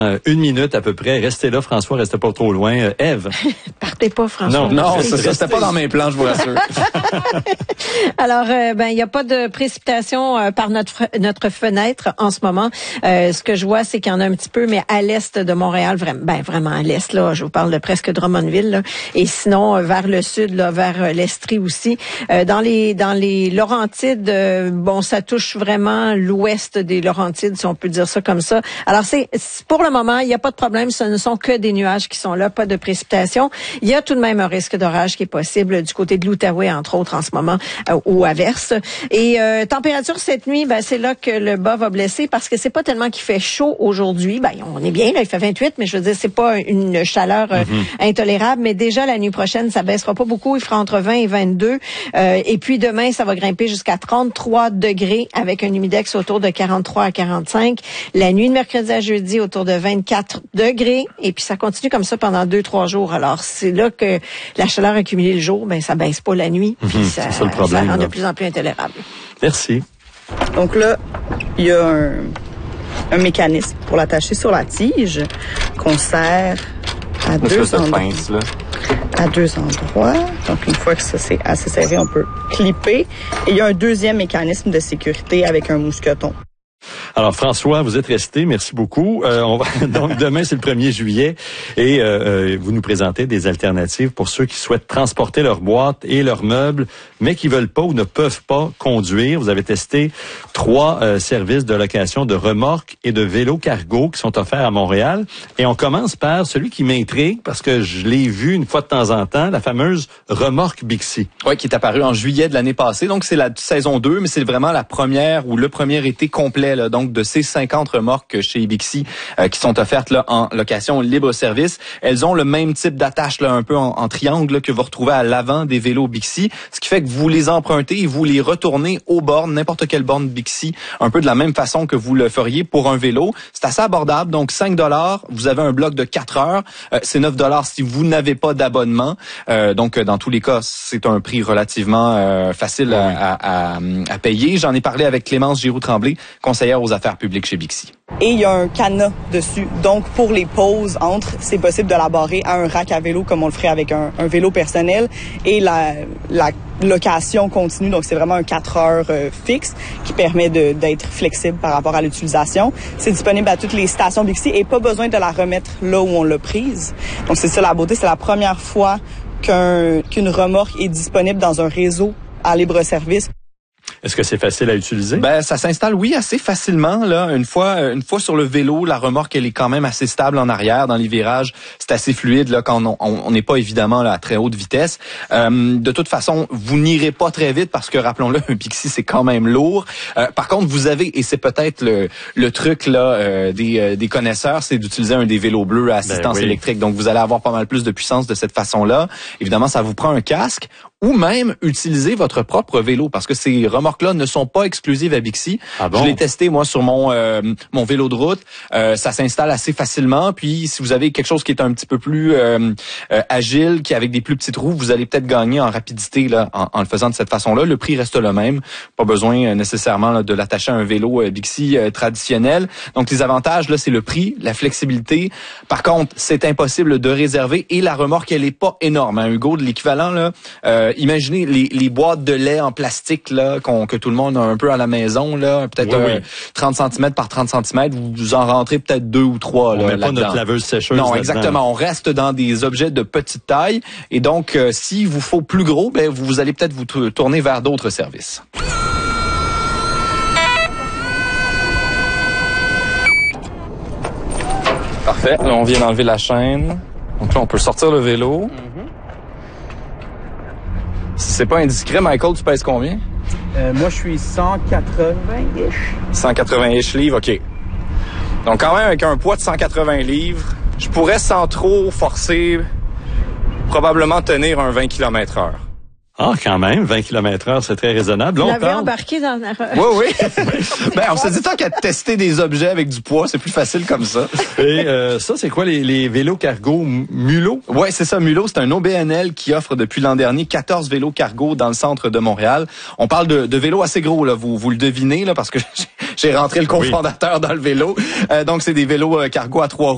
Une minute à peu près. Restez là, François, restez pas trop loin. Ève. Partez pas, François. Non, c'était pas dans mes plans, je vous rassure. Alors, il n'y a pas de précipitation par notre fenêtre en ce moment. Ce que je vois, c'est qu'il y en a un petit peu, mais à l'est de Montréal, vraiment à l'est, là. Je vous parle de presque Drummondville, là. Et sinon, vers le sud, là, vers l'Estrie aussi. Dans les Laurentides, ça touche vraiment l'ouest des Laurentides, si on peut dire ça comme ça. Alors, c'est pour le moment, il n'y a pas de problème. Ce ne sont que des nuages qui sont là, pas de précipitation. Il y a tout de même un risque d'orage qui est possible du côté de l'Outaouais, entre autres, en ce moment, ou à Verse. Et température cette nuit, c'est là que le bas va blesser parce que c'est pas tellement qu'il fait chaud aujourd'hui. On est bien, là, il fait 28, mais je veux dire, c'est pas une chaleur intolérable. Mais déjà, la nuit prochaine, ça baissera pas beaucoup. Il fera entre 20 et 22. Et puis demain, ça va grimper jusqu'à 33 degrés avec un humidex autour de 43 à 45. La nuit de mercredi à jeudi, autour de 24 degrés. Et puis ça continue comme ça pendant 2-3 jours. Alors, c'est là que la chaleur accumulée le jour, ça baisse pas la nuit. Puis ça le problème, rend de plus en plus intolérable. Merci. Donc là, il y a un mécanisme pour l'attacher sur la tige qu'on serre à deux endroits. Donc, une fois que ça c'est assez serré, on peut clipper. Et il y a un deuxième mécanisme de sécurité avec un mousqueton. Alors, François, vous êtes resté. Merci beaucoup. Donc, demain, c'est le 1er juillet et vous nous présentez des alternatives pour ceux qui souhaitent transporter leurs boîtes et leurs meubles, mais qui veulent pas ou ne peuvent pas conduire. Vous avez testé 3 services de location de remorques et de vélos cargo qui sont offerts à Montréal. Et on commence par celui qui m'intrigue parce que je l'ai vu une fois de temps en temps, la fameuse remorque Bixi. Oui, qui est apparue en juillet de l'année passée. Donc, c'est la saison 2, mais c'est vraiment la première ou le premier été complet, là, donc de ces 50 remorques chez Bixi qui sont offertes là en location libre-service. Elles ont le même type d'attache là, un peu en triangle là, que vous retrouvez à l'avant des vélos Bixi, ce qui fait que vous les empruntez et vous les retournez aux bornes, n'importe quelle borne Bixi, un peu de la même façon que vous le feriez pour un vélo. C'est assez abordable, donc 5$, vous avez un bloc de 4 heures, c'est 9$ si vous n'avez pas d'abonnement. Donc dans tous les cas, c'est un prix relativement facile à payer. J'en ai parlé avec Clémence Giroux-Tremblay, conseillère aux affaires publiques chez Bixi. Et il y a un cadenas dessus. Donc, pour les pauses entre, c'est possible de la barrer à un rack à vélo comme on le ferait avec un vélo personnel. Et la location continue, donc c'est vraiment un 4 heures fixe qui permet d'être flexible par rapport à l'utilisation. C'est disponible à toutes les stations Bixi et pas besoin de la remettre là où on l'a prise. Donc, c'est ça la beauté. C'est la première fois qu'une remorque est disponible dans un réseau à libre-service. Est-ce que c'est facile à utiliser? Ça s'installe, oui, assez facilement, là. Une fois sur le vélo, la remorque, elle est quand même assez stable en arrière. Dans les virages, c'est assez fluide, là, quand on n'est pas évidemment là, à très haute vitesse. De toute façon, vous n'irez pas très vite parce que, rappelons-le, un Bixi, c'est quand même lourd. Par contre, vous avez, et c'est peut-être le truc, là, des connaisseurs, c'est d'utiliser un des vélos bleus à assistance électrique. Donc, vous allez avoir pas mal plus de puissance de cette façon-là. Évidemment, ça vous prend un casque. Ou même utiliser votre propre vélo, parce que ces remorques-là ne sont pas exclusives à Bixi. Ah bon? Je l'ai testé, moi, sur mon vélo de route. Ça s'installe assez facilement. Puis, si vous avez quelque chose qui est un petit peu plus agile, qui avec des plus petites roues, vous allez peut-être gagner en rapidité là, en le faisant de cette façon-là. Le prix reste le même. Pas besoin nécessairement là, de l'attacher à un vélo Bixi traditionnel. Donc, les avantages, là, c'est le prix, la flexibilité. Par contre, c'est impossible de réserver. Et la remorque, elle est pas énorme. Hein. Hugo, de l'équivalent, là... imaginez les boîtes de lait en plastique là que tout le monde a un peu à la maison là, peut-être 30 cm par 30 cm, vous en rentrez peut-être 2 ou 3 là. On met pas notre laveuse sécheuse. Non, exactement, on reste dans des objets de petite taille et donc s'il vous faut plus gros, vous allez peut-être vous tourner vers d'autres services. Parfait, là on vient d'enlever la chaîne. Donc là on peut sortir le vélo. Si c'est pas indiscret, Michael, tu pèses combien? Moi, je suis 180-ish. 180-ish livres, OK. Donc, quand même, avec un poids de 180 livres, je pourrais, sans trop forcer, probablement tenir un 20 km/h. Ah, quand même, 20 km/h, c'est très raisonnable. Vous l'avez embarqué dans la... Oui. On s'est dit tant qu'à tester des objets avec du poids, c'est plus facile comme ça. Et ça, c'est quoi les vélos cargo Mulot? Oui, c'est ça, Mulot. C'est un OBNL qui offre depuis l'an dernier 14 vélos cargo dans le centre de Montréal. On parle de vélos assez gros, là. Vous le devinez, là, parce que j'ai rentré le cofondateur dans le vélo. Donc, c'est des vélos cargo à 3 roues.